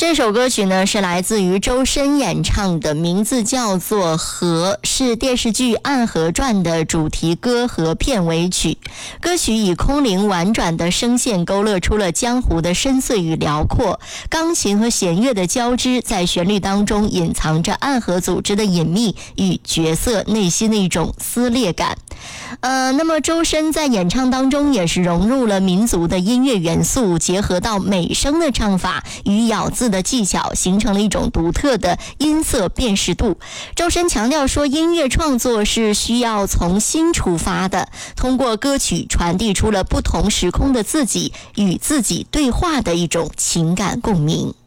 这首歌曲呢是来自于周深演唱的，名字叫做《河》，是电视剧《暗河传》的主题歌和片尾曲。歌曲以空灵婉转的声线勾勒出了江湖的深邃与辽阔，钢琴和弦乐的交织在旋律当中隐藏着暗河组织的隐秘与角色内心的一种撕裂感。那么周深在演唱当中也是融入了民族的音乐元素，结合到美声的唱法与咬字的技巧，形成了一种独特的音色辨识度。周深强调说，音乐创作是需要从心出发的，通过歌曲传递出了不同时空的自己与自己对话的一种情感共鸣。